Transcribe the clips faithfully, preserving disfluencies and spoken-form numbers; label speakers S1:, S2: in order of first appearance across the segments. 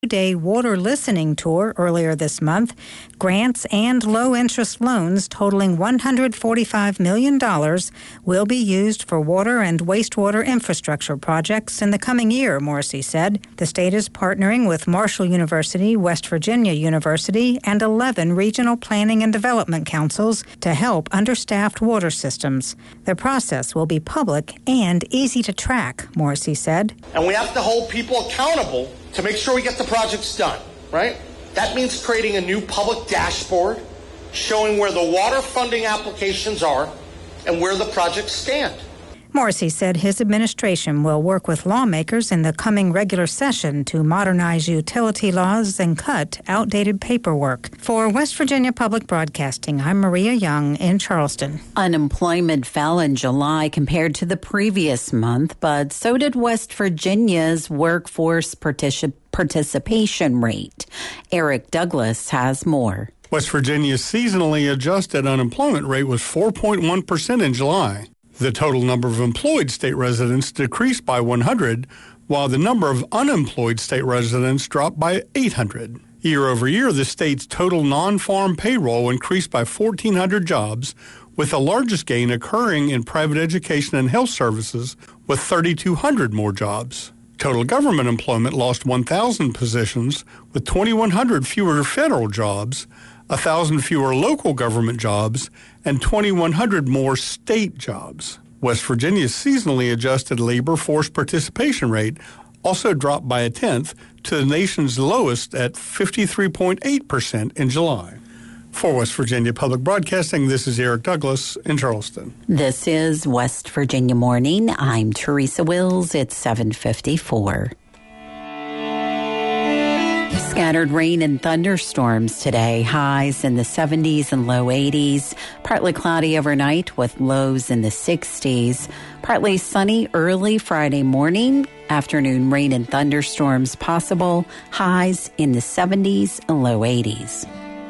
S1: two-day water listening tour earlier this month. Grants and low-interest loans totaling one hundred forty-five million dollars will be used for water and wastewater infrastructure projects in the coming year, Morrissey said. The state is partnering with Marshall University, West Virginia University, and eleven regional planning and development councils to help understaffed water systems. The process will be public and easy to track, Morrissey said.
S2: And we have to hold people accountable to make sure we get the projects done, right? That means creating a new public dashboard showing where the water funding applications are and where the projects stand.
S1: Morrissey said his administration will work with lawmakers in the coming regular session to modernize utility laws and cut outdated paperwork. For West Virginia Public Broadcasting, I'm Maria Young in Charleston.
S3: Unemployment fell in July compared to the previous month, but so did West Virginia's workforce particip- participation rate. Eric Douglas has more.
S4: West Virginia's seasonally adjusted unemployment rate was four point one percent in July. The total number of employed state residents decreased by one hundred, while the number of unemployed state residents dropped by eight hundred. Year over year, the state's total non-farm payroll increased by fourteen hundred jobs, with the largest gain occurring in private education and health services, with thirty-two hundred more jobs. Total government employment lost one thousand positions, with twenty-one hundred fewer federal jobs, one thousand fewer local government jobs, and twenty-one hundred more state jobs. West Virginia's seasonally adjusted labor force participation rate also dropped by a tenth to the nation's lowest at fifty-three point eight percent in July. For West Virginia Public Broadcasting, this is Eric Douglas in Charleston.
S3: This is West Virginia Morning. I'm Teresa Wills. It's seven fifty-four. Scattered rain and thunderstorms today, highs in the seventies and low eighties. Partly cloudy overnight with lows in the sixties. Partly sunny early Friday morning. Afternoon rain and thunderstorms possible. Highs in the seventies and low eighties.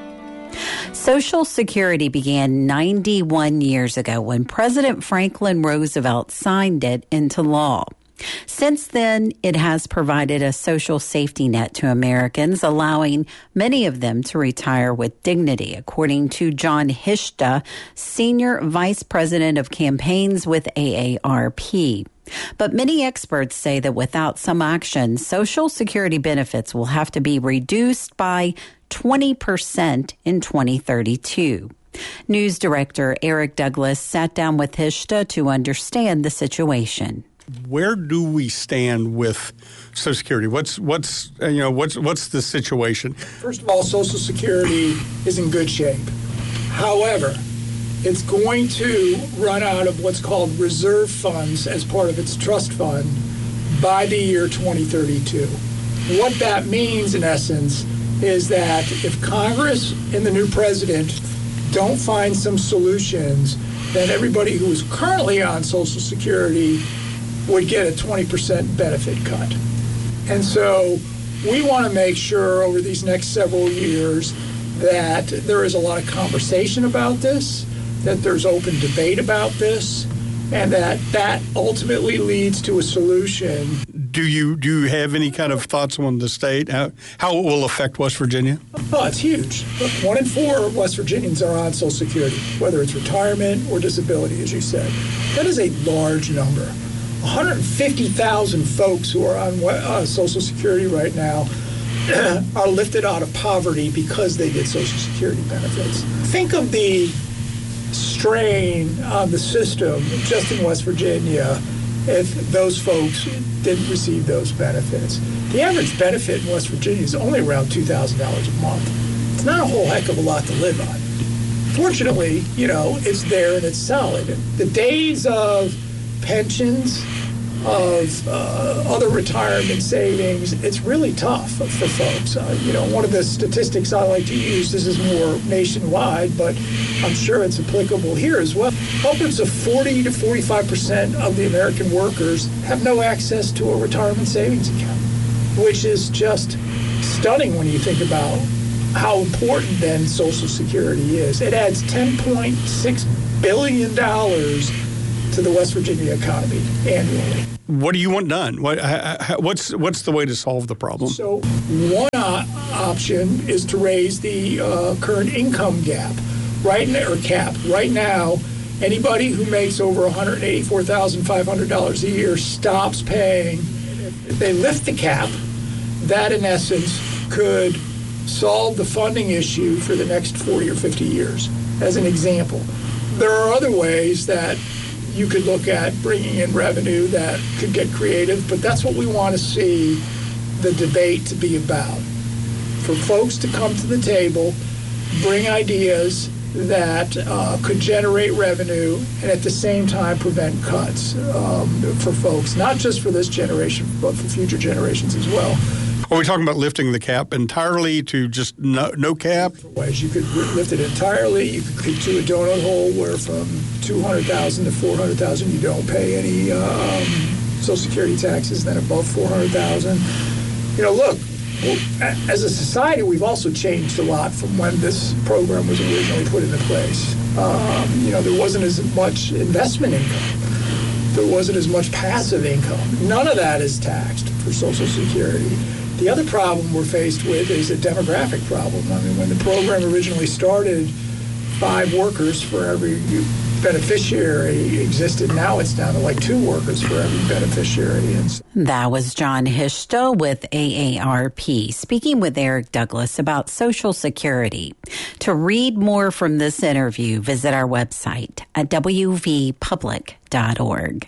S3: Social Security began ninety-one years ago when President Franklin Roosevelt signed it into law. Since then, it has provided a social safety net to Americans, allowing many of them to retire with dignity, according to John Hishta, Senior Vice President of Campaigns with A A R P. But many experts say that without some action, Social Security benefits will have to be reduced by twenty percent in twenty thirty-two. News Director Eric Douglas sat down with Hishta to understand the situation.
S4: Where do we stand with Social Security? What's what's you know what's what's the situation?
S5: First of all, Social Security is in good shape. However, it's going to run out of what's called reserve funds as part of its trust fund by the year twenty thirty-two. What that means, in essence, is that if Congress and the new president don't find some solutions, then everybody who is currently on Social Security would get a twenty percent benefit cut. And so we want to make sure over these next several years that there is a lot of conversation about this, that there's open debate about this, and that that ultimately leads to a solution.
S4: Do you do you have any kind of thoughts on the state, how, how it will affect West Virginia?
S5: Oh, it's huge. Look, one in four West Virginians are on Social Security, whether it's retirement or disability, as you said. That is a large number. one hundred fifty thousand folks who are on uh, Social Security right now are lifted out of poverty because they get Social Security benefits. Think of the strain on the system just in West Virginia if those folks didn't receive those benefits. The average benefit in West Virginia is only around two thousand dollars a month. It's not a whole heck of a lot to live on. Fortunately, you know, it's there and it's solid. The days of pensions, of uh, other retirement savings, it's really tough for folks. Uh, you know, one of the statistics I like to use, this is more nationwide, but I'm sure it's applicable here as well. Upwards of forty to forty-five percent of the American workers have no access to a retirement savings account, which is just stunning when you think about how important then Social Security is. It adds ten point six billion dollars to the West Virginia economy annually.
S4: What do you want done? What, what's what's the way to solve the problem?
S5: So one uh, option is to raise the uh, current income gap, right now, or cap. Right now, anybody who makes over one hundred eighty-four thousand five hundred dollars a year stops paying. If they lift the cap, that in essence could solve the funding issue for the next forty or fifty years, as an example. There are other ways that you could look at bringing in revenue that could get creative, but that's what we want to see the debate to be about. For folks to come to the table, bring ideas that uh, could generate revenue and at the same time prevent cuts um, for folks, not just for this generation, but for future generations as well.
S4: Are we talking about lifting the cap entirely to just no, no cap?
S5: Ways you could lift it entirely. You could, could do a donut hole where from two hundred thousand dollars to four hundred thousand dollars you don't pay any um, Social Security taxes. Then above four hundred thousand dollars, you know, look, well, as a society, we've also changed a lot from when this program was originally put into place. Um, you know, there wasn't as much investment income. There wasn't as much passive income. None of that is taxed for Social Security. The other problem we're faced with is a demographic problem. I mean, when the program originally started, five workers for every beneficiary existed. Now it's down to like two workers for every beneficiary. And
S3: that was John Hishto with A A R P speaking with Eric Douglas about Social Security. To read more from this interview, visit our website at w v public dot org.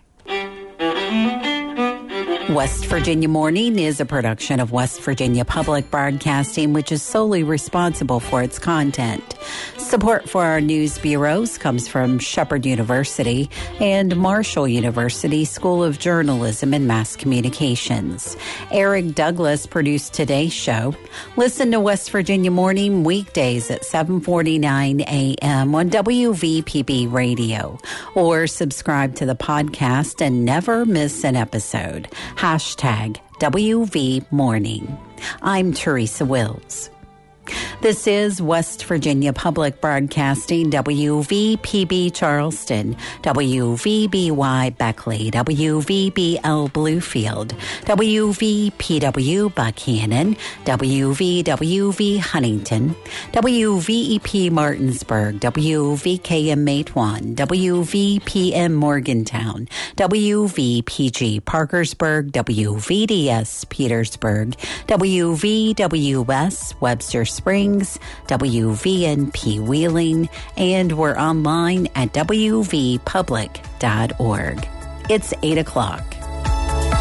S3: West Virginia Morning is a production of West Virginia Public Broadcasting, which is solely responsible for its content. Support for our news bureaus comes from Shepherd University and Marshall University School of Journalism and Mass Communications. Eric Douglas produced today's show. Listen to West Virginia Morning weekdays at seven forty-nine a.m. on W V P B Radio, or subscribe to the podcast and never miss an episode. Hashtag W V Morning. I'm Teresa Wills. This is West Virginia Public Broadcasting, W V P B Charleston, W V B Y Beckley, W V B L Bluefield, W V P W Buckhannon, W V W V Huntington, W V E P Martinsburg, W V K M Matewan, W V P M Morgantown, W V P G Parkersburg, W V D S Petersburg, W V W S Webster Springs, W V N P Wheeling, and we're online at w v public dot org. It's eight o'clock.